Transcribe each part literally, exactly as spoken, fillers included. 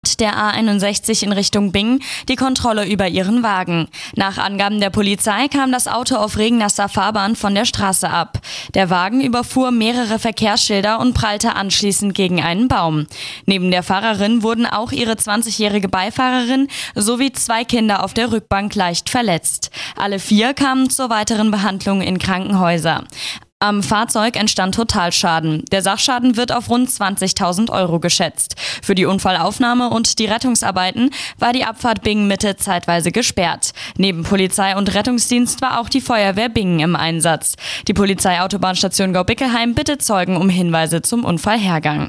der A einundsechzig in Richtung Bingen die Kontrolle über ihren Wagen. Nach Angaben der Polizei kam das Auto auf regennasser Fahrbahn von der Straße ab. Der Wagen überfuhr mehrere Verkehrsschilder und prallte anschließend gegen einen Baum. Neben der Fahrerin wurden auch ihre zwanzigjährige Beifahrerin sowie zwei Kinder auf der Rückbank leicht verletzt. Alle vier kamen zur weiteren Behandlung in Krankenhäuser. Am Fahrzeug entstand Totalschaden. Der Sachschaden wird auf rund zwanzigtausend Euro geschätzt. Für die Unfallaufnahme und die Rettungsarbeiten war die Abfahrt Bingen-Mitte zeitweise gesperrt. Neben Polizei und Rettungsdienst war auch die Feuerwehr Bingen im Einsatz. Die Polizeiautobahnstation Gau-Bickelheim bittet Zeugen um Hinweise zum Unfallhergang.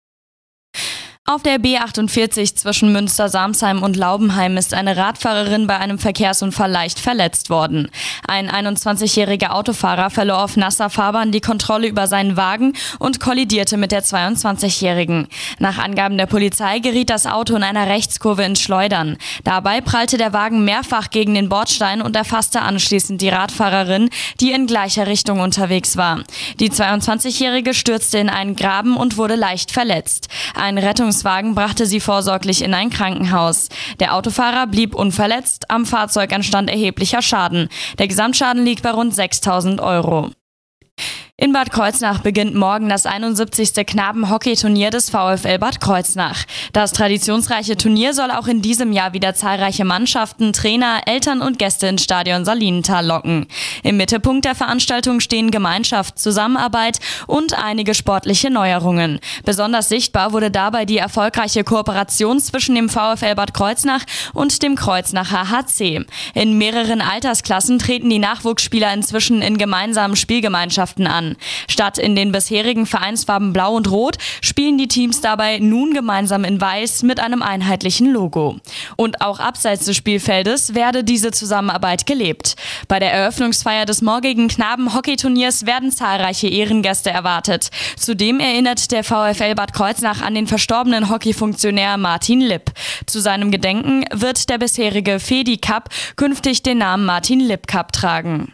Auf der B achtundvierzig zwischen Münster-Samsheim und Laubenheim ist eine Radfahrerin bei einem Verkehrsunfall leicht verletzt worden. Ein einundzwanzigjähriger Autofahrer verlor auf nasser Fahrbahn die Kontrolle über seinen Wagen und kollidierte mit der zweiundzwanzigjährigen. Nach Angaben der Polizei geriet das Auto in einer Rechtskurve ins Schleudern. Dabei prallte der Wagen mehrfach gegen den Bordstein und erfasste anschließend die Radfahrerin, die in gleicher Richtung unterwegs war. Die zweiundzwanzigjährige stürzte in einen Graben und wurde leicht verletzt. Ein Rettungswagen brachte sie vorsorglich in ein Krankenhaus. Der Autofahrer blieb unverletzt, am Fahrzeug entstand erheblicher Schaden. Der Gesamtschaden liegt bei rund sechstausend Euro. In Bad Kreuznach beginnt morgen das einundsiebzigste Knaben-Hockeyturnier des VfL Bad Kreuznach. Das traditionsreiche Turnier soll auch in diesem Jahr wieder zahlreiche Mannschaften, Trainer, Eltern und Gäste ins Stadion Salinenthal locken. Im Mittelpunkt der Veranstaltung stehen Gemeinschaft, Zusammenarbeit und einige sportliche Neuerungen. Besonders sichtbar wurde dabei die erfolgreiche Kooperation zwischen dem VfL Bad Kreuznach und dem Kreuznacher H C. In mehreren Altersklassen treten die Nachwuchsspieler inzwischen in gemeinsamen Spielgemeinschaften an. Statt in den bisherigen Vereinsfarben Blau und Rot spielen die Teams dabei nun gemeinsam in Weiß mit einem einheitlichen Logo. Und auch abseits des Spielfeldes werde diese Zusammenarbeit gelebt. Bei der Eröffnungsfeier des morgigen Knaben-Hockeyturniers werden zahlreiche Ehrengäste erwartet. Zudem erinnert der VfL Bad Kreuznach an den verstorbenen Hockeyfunktionär Martin Lipp. Zu seinem Gedenken wird der bisherige Fedi Cup künftig den Namen Martin Lipp Cup tragen.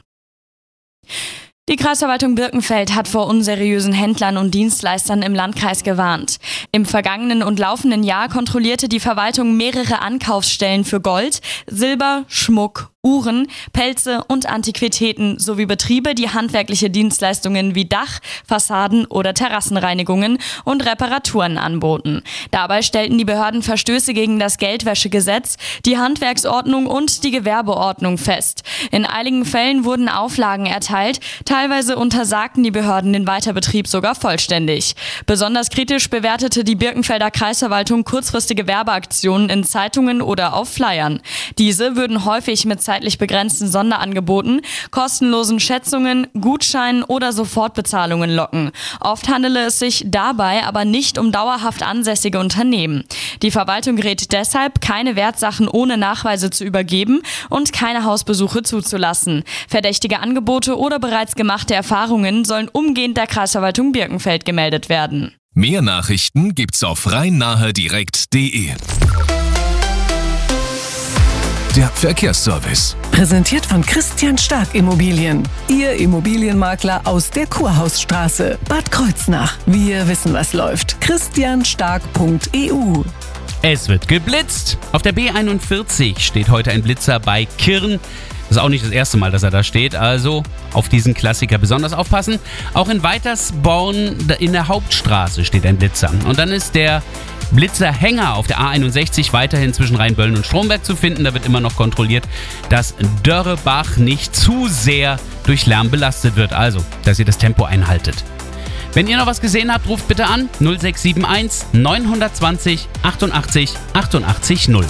Die Kreisverwaltung Birkenfeld hat vor unseriösen Händlern und Dienstleistern im Landkreis gewarnt. Im vergangenen und laufenden Jahr kontrollierte die Verwaltung mehrere Ankaufsstellen für Gold, Silber, Schmuck, Uhren, Pelze und Antiquitäten sowie Betriebe, die handwerkliche Dienstleistungen wie Dach, Fassaden oder Terrassenreinigungen und Reparaturen anboten. Dabei stellten die Behörden Verstöße gegen das Geldwäschegesetz, die Handwerksordnung und die Gewerbeordnung fest. In einigen Fällen wurden Auflagen erteilt, teilweise untersagten die Behörden den Weiterbetrieb sogar vollständig. Besonders kritisch bewertete die Birkenfelder Kreisverwaltung kurzfristige Werbeaktionen in Zeitungen oder auf Flyern. Diese würden häufig mit zeitlich begrenzten Sonderangeboten, kostenlosen Schätzungen, Gutscheinen oder Sofortbezahlungen locken. Oft handele es sich dabei aber nicht um dauerhaft ansässige Unternehmen. Die Verwaltung rät deshalb, keine Wertsachen ohne Nachweise zu übergeben und keine Hausbesuche zuzulassen. Verdächtige Angebote oder bereits gemachte Erfahrungen sollen umgehend der Kreisverwaltung Birkenfeld gemeldet werden. Mehr Nachrichten gibt's auf rhein-nahe-direkt punkt de. Der Verkehrsservice. Präsentiert von Christian Stark Immobilien. Ihr Immobilienmakler aus der Kurhausstraße, Bad Kreuznach. Wir wissen, was läuft. christian stark punkt e u. Es wird geblitzt. Auf der B einundvierzig steht heute ein Blitzer bei Kirn. Das ist auch nicht das erste Mal, dass er da steht, also auf diesen Klassiker besonders aufpassen. Auch in Weitersborn in der Hauptstraße steht ein Blitzer. Und dann ist der Blitzerhänger auf der A einundsechzig weiterhin zwischen Rheinböllen und Stromberg zu finden. Da wird immer noch kontrolliert, dass Dörrebach nicht zu sehr durch Lärm belastet wird. Also, dass ihr das Tempo einhaltet. Wenn ihr noch was gesehen habt, ruft bitte an null sechs sieben eins neun zwei null achtundachtzig achtundachtzig null.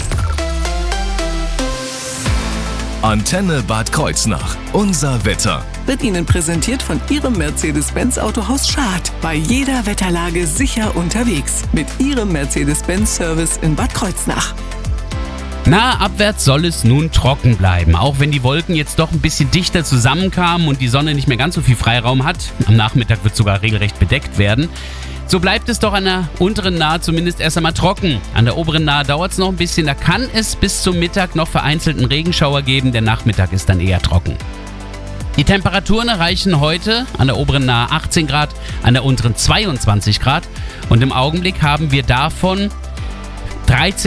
Antenne Bad Kreuznach. Unser Wetter. Wird Ihnen präsentiert von Ihrem Mercedes-Benz Autohaus Schad. Bei jeder Wetterlage sicher unterwegs. Mit Ihrem Mercedes-Benz-Service in Bad Kreuznach. Na, abwärts soll es nun trocken bleiben. Auch wenn die Wolken jetzt doch ein bisschen dichter zusammenkamen und die Sonne nicht mehr ganz so viel Freiraum hat. Am Nachmittag wird sogar regelrecht bedeckt werden. So bleibt es doch an der unteren Nahe zumindest erst einmal trocken. An der oberen Nahe dauert es noch ein bisschen. Da kann es bis zum Mittag noch vereinzelten Regenschauer geben. Der Nachmittag ist dann eher trocken. Die Temperaturen erreichen heute an der oberen Nahe achtzehn Grad, an der unteren zweiundzwanzig Grad. Und im Augenblick haben wir davon dreizehn